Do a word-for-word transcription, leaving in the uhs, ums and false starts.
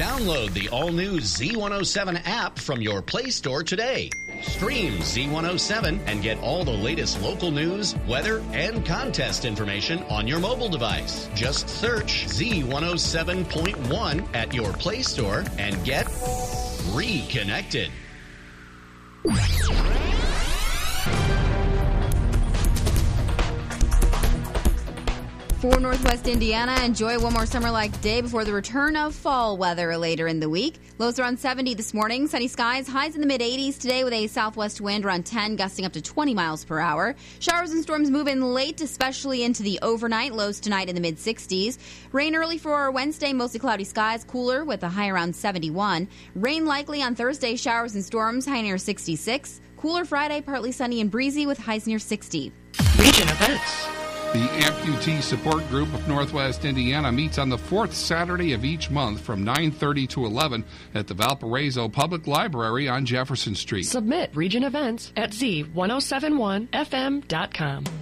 Download the all-new Z one oh seven app from your Play Store today. Stream Z one oh seven and get all the latest local news, weather, and contest information on your mobile device. Just search Z one oh seven point one at your Play Store and get reconnected. For Northwest Indiana, enjoy one more summer-like day before the return of fall weather later in the week. Lows around seventy this morning. Sunny skies. Highs in the mid-eighties today with a southwest wind around ten, gusting up to twenty miles per hour. Showers and storms move in late, especially into the overnight. Lows tonight in the mid-sixties. Rain early for Wednesday. Mostly cloudy skies. Cooler with a high around seventy-one. Rain likely on Thursday. Showers and storms. High near sixty-six. Cooler Friday. Partly sunny and breezy with highs near sixty. Region events. The Amputee Support Group of Northwest Indiana meets on the fourth Saturday of each month from nine thirty to eleven at the Valparaiso Public Library on Jefferson Street. Submit region events at Z ten seventy-one F M dot com.